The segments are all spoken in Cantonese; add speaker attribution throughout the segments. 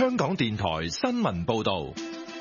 Speaker 1: 香港電台新聞報道。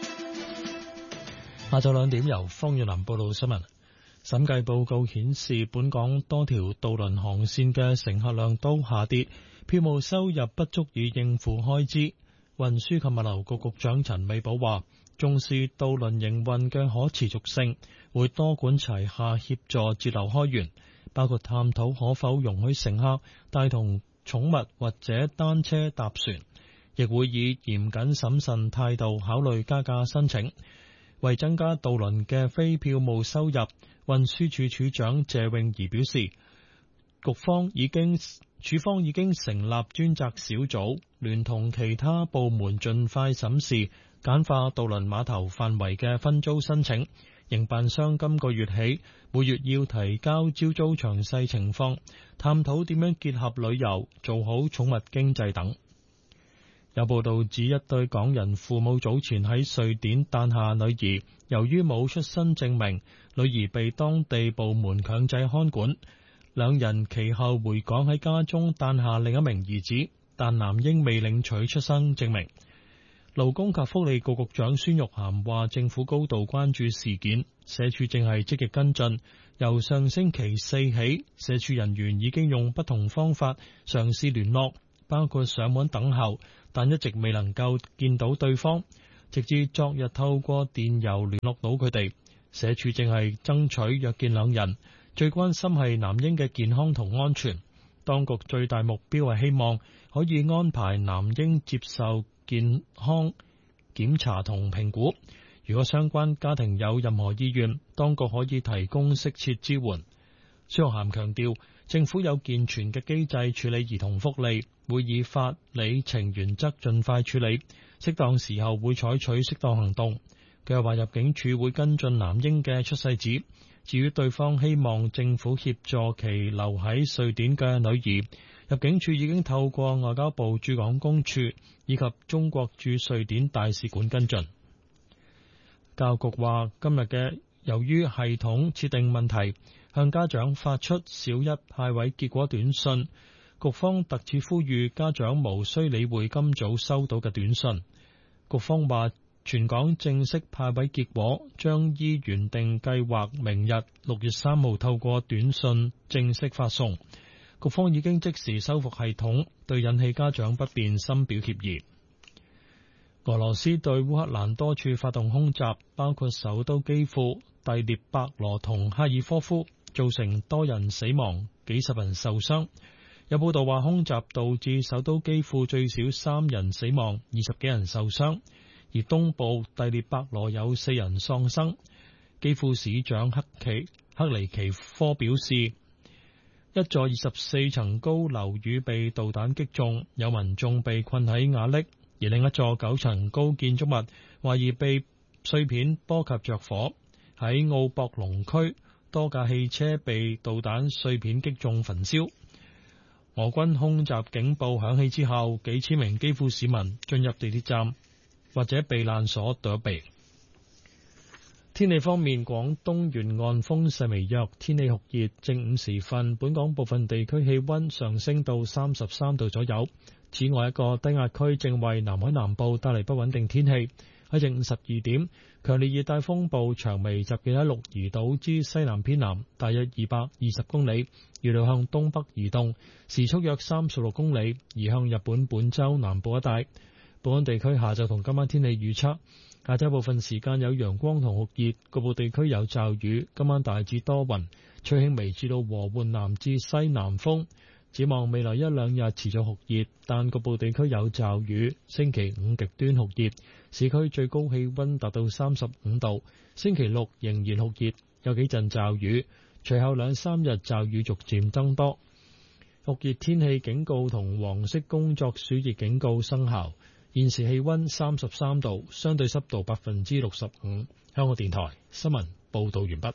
Speaker 2: 下晝2點由方月林報道新聞。審計報告顯示，本港多條渡輪航線嘅乘客量都下跌，票務收入不足以應付開支。運輸及物流局局長陳美寶話，重視渡輪營運嘅可持續性，會多管齊下協助節流開源，包括探討可否容許乘客帶同寵物或者單車搭船，亦會以嚴謹審慎態度考慮加價申請。為增加渡輪嘅非票務收入，運輸署署長謝永儀表示，署方已經成立專責小組，聯同其他部門盡快審視簡化渡輪碼頭範圍嘅分租申請。營辦商今個月起每月要提交招租詳細情況，探討點樣結合旅遊，做好寵物經濟等。有報道指，一對港人父母早前喺瑞典誕下女兒，由於冇出生證明，女兒被當地部門強制看管。兩人其後回港喺家中誕下另一名兒子，但男嬰未領取出生證明。勞工及福利局局長孫玉菡話，政府高度關注事件，社署正係積極跟進。由上星期4起，社署人員已經用不同方法嘗試聯絡，包括上門等候，但一直未能夠見到對方，直至昨日透過電郵聯絡到佢哋。社署正係爭取約見兩人，最關心係男嬰嘅健康同安全。當局最大目標係希望可以安排男嬰接受健康檢查同評估。如果相關家庭有任何意願，當局可以提供適切支援。孫玉菡強調，政府有健全嘅機制處理兒童福利，會以法理情原則盡快處理，適當時候會採取適當行動。佢又話，入境處會跟進男嬰嘅出世紙。至於對方希望政府協助其留喺瑞典嘅女兒，入境處已經透過外交部駐港公署以及中國駐瑞典大使館跟進。教育局話，今日嘅由於系統設定問題，向家長發出小一派位結果短信，局方特此呼籲家長無需理會今早收到嘅短信。局方話，全港正式派位結果將依原定計劃，明日6月3號透過短信正式發送。局方已經即時修復系統，對引起家長不便深表歉意。俄羅斯對烏克蘭多處發動空襲，包括首都基輔、第聶伯羅同哈爾科夫，造成多人死亡，幾十人受傷。有報道話，空襲導致首都基輔最少3人死亡，20幾人受傷。而東部第聶伯羅有4人喪生。基輔市長克尼奇科表示，一座24層高樓宇被導彈擊中，有民眾被困喺瓦礫，而另一座9層高建築物懷疑被碎片波及着火。喺奧博龍區，多架汽車被導彈碎片擊中焚燒。俄軍空襲警報響起之後，幾千名基輔市民進入地鐵站或者避難所躲避。天氣方面，廣東沿岸風勢微弱，天氣酷熱。正午時分，本港部分地區氣溫上升到33度左右。此外，一個低壓區正為南海南部帶嚟不穩定天氣。喺正午12點，強烈熱帶風暴長眉集結喺鹿兒島之西南偏南，大約220公里，預料向東北移動，時速約36公里，移向日本本州南部一帶。本港地區下晝同今晚天氣預測：下晝部分時間有陽光同酷熱，局部地區有驟雨。今晚大致多雲，吹輕微至到和緩南至西南風。展望未來一兩日持續酷熱，但局部地區有驟雨。星期五極端酷熱，市區最高氣溫達到35度。星期六仍然酷熱，有幾陣驟雨。隨後兩三日驟雨逐漸增多。酷熱天氣警告同黃色工作暑熱警告生效。現時氣溫33度，相對濕度65%。香港電台新聞報道完畢。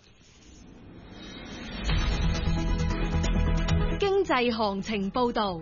Speaker 3: 經濟行情報道。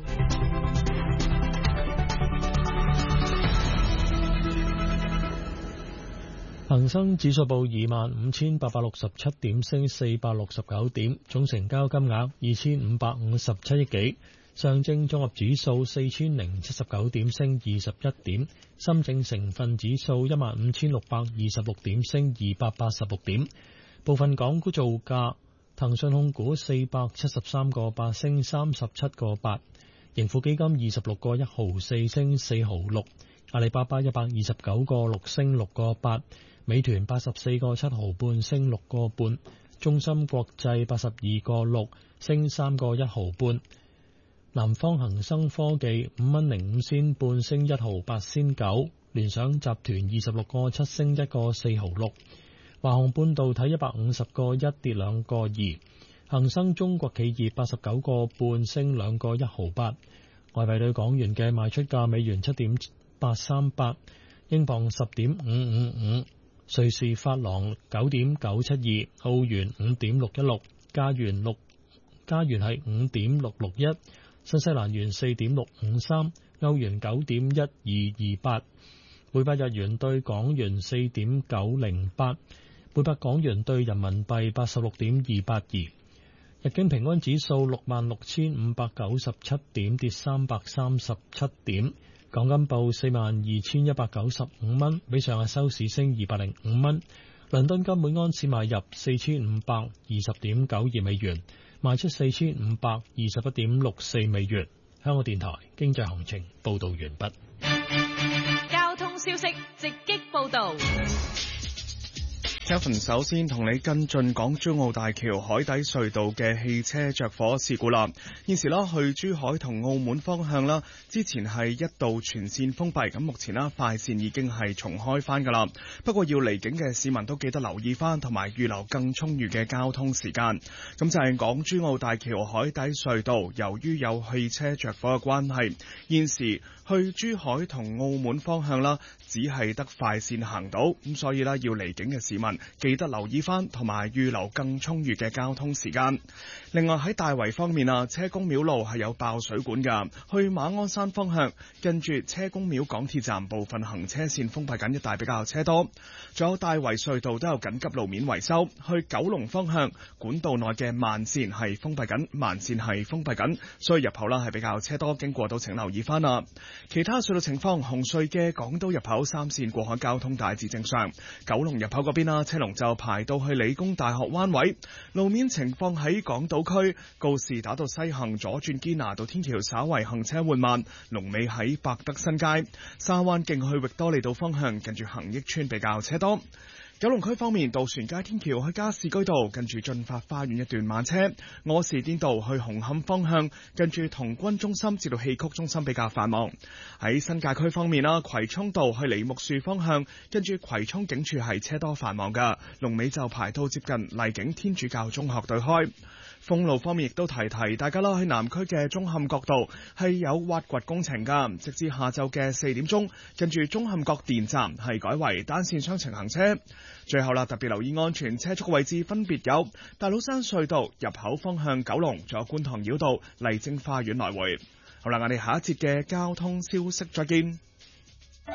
Speaker 2: 恒生指數報25,867點，升469點，總成交金額2557億幾。 上證綜合指數4079點升21點，深證成分指數15626點升286點。部分港股造價，騰訊控股473個8升37個8，盈富基金26個1毫4升4毫6，阿里巴巴129個6升6個8，美團84個7毫半升6個半，中芯國際82個6升3個1毫半，南方恒生科技5蚊05仙半升1毫8仙9，聯想集團26個7升1個4毫6，華虹半導體150個1跌2個2，恒生中國企業89個半升2個1毫8。外幣對港元嘅賣出價：美元7.838，英鎊10.555，瑞士法郎9.972，澳元5.616，加元係5.661，新西蘭元4.653，歐元9.1228，每百日元對港元4.908，每百港元對人民幣86.282。日經平均指數66,597點，跌337點。港金報42,195蚊，比上日收市升205蚊。倫敦金每安士買入4,520.92美元，賣出4,521.64美元。香港電台經濟行情報道完畢。
Speaker 3: 交通消息直擊報道。
Speaker 4: Kevin 首先同你跟進港珠澳大橋海底隧道嘅汽車着火事故啦。現時啦，去珠海同澳門方向啦，之前係一度全線封閉，咁目前啦快線已經係重開翻噶啦。不過要離境嘅市民都記得留意翻，同埋預留更充裕嘅交通時間。咁就係港珠澳大橋海底隧道，由於有汽車着火嘅關係，現時去珠海同澳門方向啦，只係得快線行到，咁所以啦，要離境嘅市民記得留意翻，同埋預留更充裕嘅交通時間。另外喺大圍方面啊，車公廟路係有爆水管噶，去馬鞍山方向近住車公廟港鐵站部分行車線封閉緊，一帶比較車多。仲有大圍隧道都有緊急路面維修，去九龍方向管道內嘅慢線係封閉緊，所以入口啦係比較車多，經過都請留意翻啦。其他隧道情況，紅隧嘅港島入口3線過海交通大致正常，九龍入口嗰邊啦，車龍就排到去理工大學灣位。路面情況喺港島區告士打道西行左轉堅拿道天橋稍為行車緩慢，龍尾喺百德新街。沙灣徑去域多利道方向近住恒益邨比較車多。九龍區方面，渡船街天橋去加士居道近住駿發花園一段慢車，柯士甸道去紅磡方向近住童軍中心至到戲曲中心比較繁忙。喺新界區方面啦，葵涌道去梨木樹方向近住葵涌警署係車多繁忙噶，龍尾就排到接近麗景天主教中學對開。封路方面亦都提大家啦，喺南區嘅舂坎角道係有挖掘工程噶，直至下晝嘅4點鐘，近住舂坎角電站係改為單線雙程行車。最後啦，特別留意安全車速位置分別有大老山隧道入口方向九龍，仲有觀塘繞道麗晶花園來回。好啦，我哋下一節嘅交通消息再見。